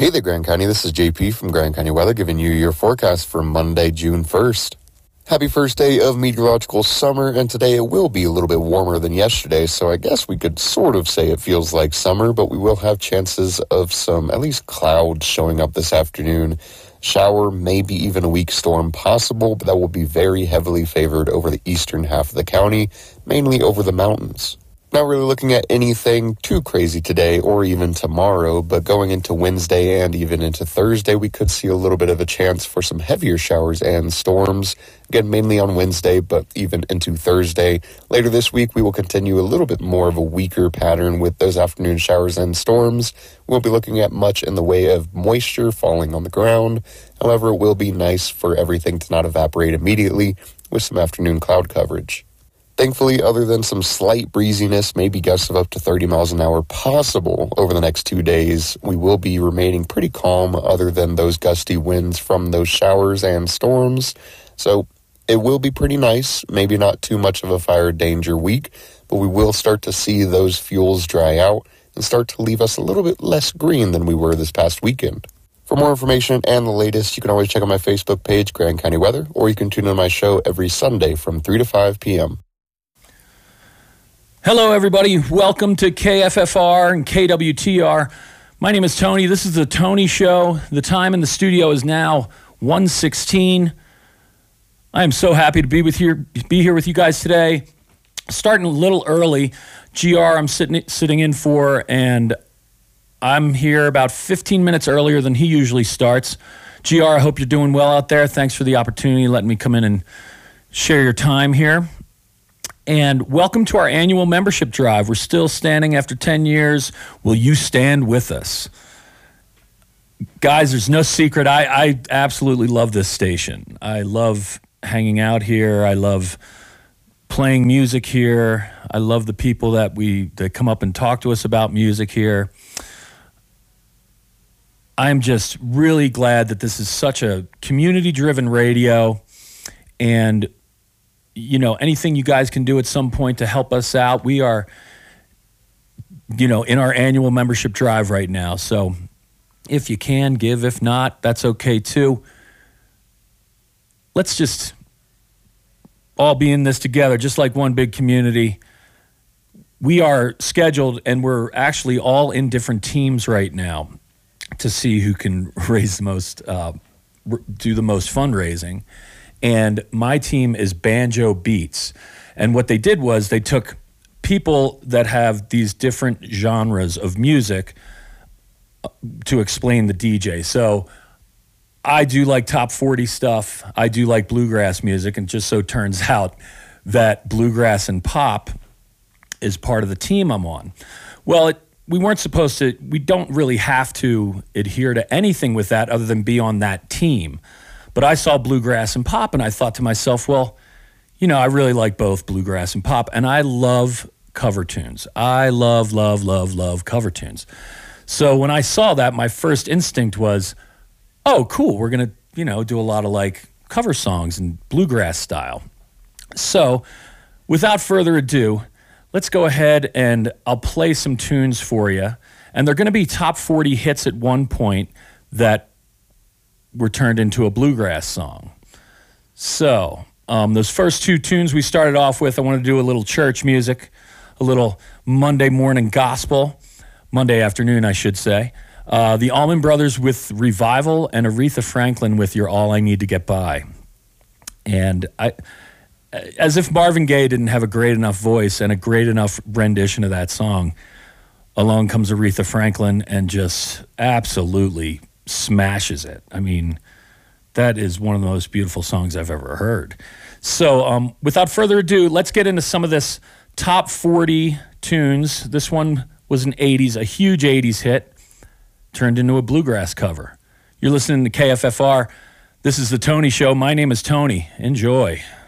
Hey there, Grand County. This is JP from Grand County Weather giving you your forecast for Monday, June 1st. Happy first day of meteorological summer, and today it will be a little bit warmer than yesterday, so I guess we could sort of say it feels like summer, but we will have chances of some, at least clouds showing up this afternoon. Shower, maybe even a weak storm possible, but that will be very heavily favored over the eastern half of the county, mainly over the mountains. Not really looking at anything too crazy today or even tomorrow, but going into Wednesday and even into Thursday, we could see a little bit of a chance for some heavier showers and storms. Again, mainly on Wednesday, but even into Thursday. Later this week, we will continue a little bit more of a weaker pattern with those afternoon showers and storms. We won't be looking at much in the way of moisture falling on the ground. However, it will be nice for everything to not evaporate immediately with some afternoon cloud coverage. Thankfully, other than some slight breeziness, maybe gusts of up to 30 miles an hour possible over the next 2 days, we will be remaining pretty calm other than those gusty winds from those showers and storms. So it will be pretty nice, maybe not too much of a fire danger week, but we will start to see those fuels dry out and start to leave us a little bit less green than we were this past weekend. For more information and the latest, you can always check out my Facebook page, Grand County Weather, or you can tune in to my show every Sunday from 3 to 5 p.m. Hello, everybody. Welcome to KFFR and KWTR. My name is Tony. This is the Tony Show. The time in the studio is now 1:16. I am so happy to be here with you guys today. Starting a little early. GR I'm sitting in for, and I'm here about 15 minutes earlier than he usually starts. GR, I hope you're doing well out there. Thanks for the opportunity, letting me come in and share your time here. And welcome to our annual membership drive. We're still standing after 10 years. Will you stand with us? Guys, there's no secret. I absolutely love this station. I love hanging out here. I love playing music here. I love the people that come up and talk to us about music here. I'm just really glad that this is such a community-driven radio, and anything you guys can do at some point to help us out. We are, in our annual membership drive right now. So if you can give, if not, that's okay too. Let's just all be in this together, just like one big community. We are scheduled, and we're actually all in different teams right now to see who can raise the most, do the most fundraising. And my team is Banjo Beats. And what they did was they took people that have these different genres of music to explain the DJ. So I do like top 40 stuff. I do like bluegrass music. And just so turns out that bluegrass and pop is part of the team I'm on. Well, we don't really have to adhere to anything with that other than be on that team. But I saw bluegrass and pop, and I thought to myself, well, I really like both bluegrass and pop, and I love cover tunes. I love, love, love, love cover tunes. So when I saw that, my first instinct was, oh, cool, we're going to, do a lot of cover songs and bluegrass style. So without further ado, let's go ahead and I'll play some tunes for you. And they're going to be top 40 hits at one point that were turned into a bluegrass song. So those first two tunes we started off with, I want to do a little church music, a little Monday morning gospel, Monday afternoon, I should say. The Allman Brothers with Revival, and Aretha Franklin with You're All I Need to Get By. And as if Marvin Gaye didn't have a great enough voice and a great enough rendition of that song, along comes Aretha Franklin and just absolutely smashes it. I mean, that is one of the most beautiful songs I've ever heard. So without further ado, let's get into some of this top 40 tunes. This one was a huge 80s hit, turned into a bluegrass cover. You're listening to KFFR. This is the Tony Show. My name is Tony. Enjoy.